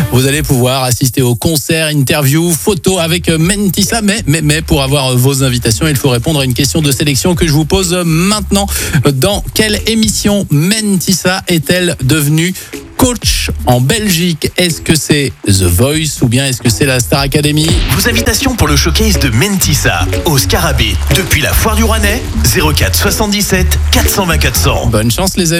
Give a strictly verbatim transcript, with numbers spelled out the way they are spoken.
Vous allez pouvoir assister au concert, interview, photo avec Mentissa. Mais, mais, mais pour avoir vos invitations, il faut répondre à une question de sélection que je vous pose maintenant. Dans quelle émission Mentissa est-elle devenue coach en Belgique? Est-ce que c'est The Voice ou bien est-ce que c'est la Star Academy? Vos invitations pour le showcase de Mentissa au Scarabée depuis la Foire du Rouennais, zéro quatre soixante-dix-sept quatre cent vingt quatre cents. Bonne chance les amis.